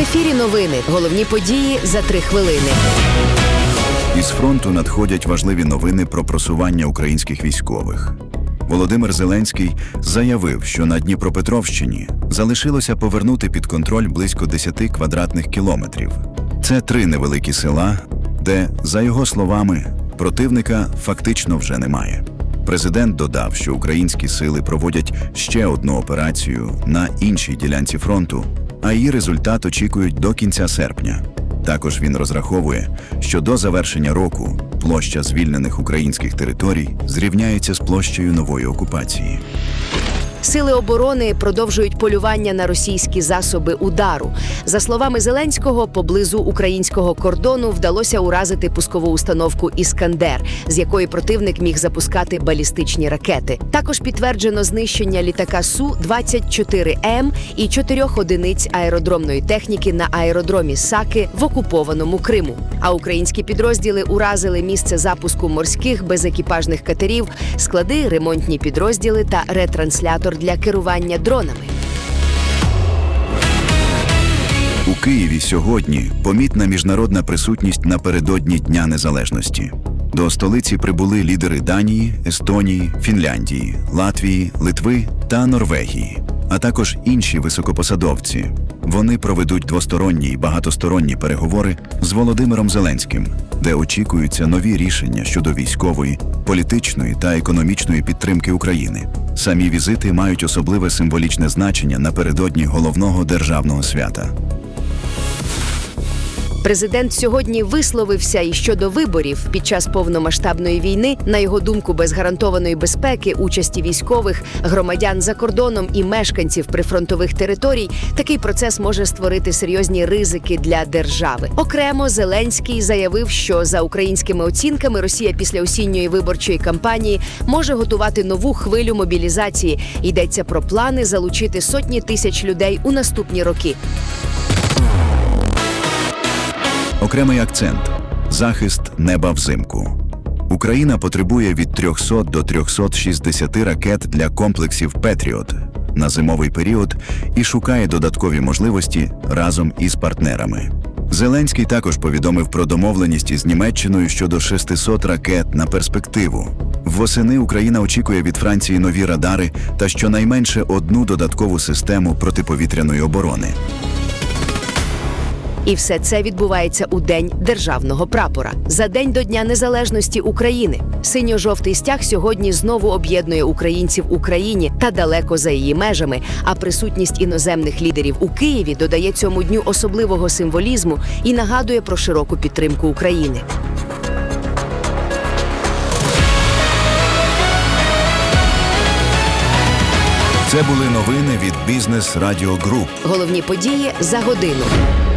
ефірі новини. Головні події за 3 хвилини. Із фронту надходять важливі новини про просування українських військових. Володимир Зеленський заявив, що на Дніпропетровщині залишилося повернути під контроль близько 10 квадратних кілометрів. Це 3 невеликі села, де, за його словами, противника фактично вже немає. Президент додав, що українські сили проводять ще одну операцію на іншій ділянці фронту, а її результат очікують до кінця серпня. Також він розраховує, що до завершення року площа звільнених українських територій зрівняється з площею нової окупації. Сили оборони продовжують полювання на російські засоби удару. За словами Зеленського, поблизу українського кордону вдалося уразити пускову установку «Іскандер», з якої противник міг запускати балістичні ракети. Також підтверджено знищення літака Су-24М і 4 одиниць аеродромної техніки на аеродромі Саки в окупованому Криму. А українські підрозділи уразили місце запуску морських безекіпажних катерів, склади, ремонтні підрозділи та ретранслятор для керування дронами. У Києві сьогодні помітна міжнародна присутність напередодні Дня Незалежності. До столиці прибули лідери Данії, Естонії, Фінляндії, Латвії, Литви та Норвегії, а також інші високопосадовці. Вони проведуть двосторонні і багатосторонні переговори з Володимиром Зеленським, де очікуються нові рішення щодо військової, політичної та економічної підтримки України. Самі візити мають особливе символічне значення напередодні головного державного свята. Президент сьогодні висловився і щодо виборів. Під час повномасштабної війни, на його думку, без гарантованої безпеки, участі військових, громадян за кордоном і мешканців прифронтових територій, такий процес може створити серйозні ризики для держави. Окремо, Зеленський заявив, що за українськими оцінками Росія після осінньої виборчої кампанії може готувати нову хвилю мобілізації. Йдеться про плани залучити сотні тисяч людей у наступні роки. Окремий акцент – захист неба взимку. Україна потребує від 300 до 360 ракет для комплексів «Петріот» на зимовий період і шукає додаткові можливості разом із партнерами. Зеленський також повідомив про домовленість із Німеччиною щодо 600 ракет на перспективу. Восени Україна очікує від Франції нові радари та щонайменше 1 додаткову систему протиповітряної оборони. І все це відбувається у День державного прапора. За день до Дня Незалежності України. Синьо-жовтий стяг сьогодні знову об'єднує українців в Україні та далеко за її межами, а присутність іноземних лідерів у Києві додає цьому дню особливого символізму і нагадує про широку підтримку України. Це були новини від Бізнес Радіо Груп. Головні події за годину.